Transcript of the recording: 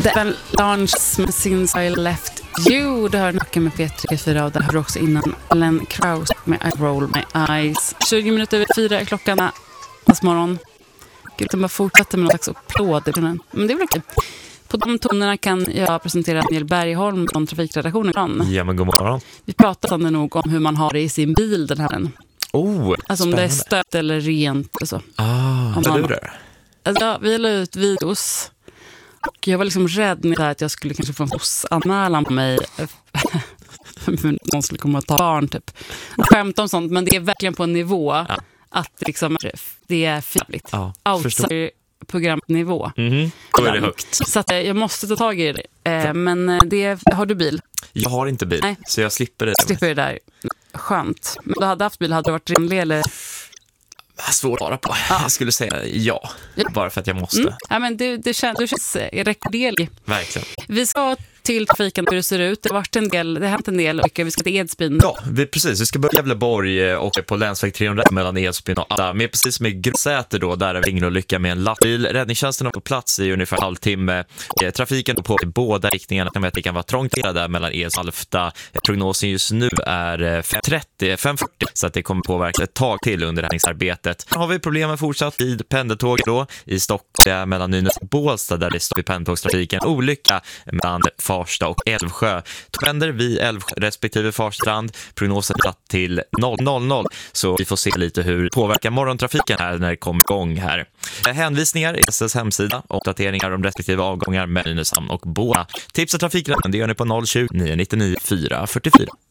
The Avalanche Since I Left You. Det hör Nacken med P34 och det hör också innan Ellen Krause med I Roll My Eyes. 20 minuter över 4 är klockan morgon. Gud, jag bara fortsätter med någon slags applåd. Men det är väl okej. På de tonerna kan jag presentera Daniel Bergholm från Trafikredaktionen. Ja, men god morgon. Vi pratade nog om hur man har det i sin bil den här. Alltså om det är stött eller rent och så. Vad lurar? Alltså, vi la ut videos och jag var liksom rädd att jag skulle kanske få en anmälan på mig. Någon skulle komma och ta barn typ. Skämt om sånt, men det är verkligen på en nivå att liksom, det är fint. Outsider programnivå. Då är det högt. Så att jag måste ta tag i det. Men har du bil? Jag har inte bil, så jag slipper det. Slipper det där. Skönt. Men du hade haft bil, hade det varit rimlig eller? Svårt att vara på. Jag skulle säga ja. Bara för att jag måste. Ja, men du känns rekorderlig. Verkligen. Vi ska till trafiken hur det ser ut. Det har hänt en del och vi ska till Edsbyn. Ja, precis. Vi ska börja Gävleborg och på länsväg 300 mellan Edsbyn och Adda. Men precis som i Grundsäter då, där är det ingen olycka med en lastbil. Räddningstjänsten är på plats i ungefär en halvtimme. Trafiken på båda riktningarna kan det kan vara trångt där mellan Eds och Alfta. Prognosen just nu är 5.40 så att det kommer påverka ett tag till under räddningsarbetet. Har vi problemen fortsatt i pendeltåg då i Stockholm mellan Nynäs och Bålsta där det står i pendeltågstrafiken. Olycka mellan Farsta och Älvsjö. Vänder vid Älvsjö respektive Farstrand. Prognosen är satt till 000. Så vi får se lite hur påverkar morgontrafiken här när det kommer igång här. Hänvisningar i SLs hemsida. Uppdateringar om respektive avgångar med Nynäshamn och Båda. Tips och trafikrätten, det gör ni på 020 999 444.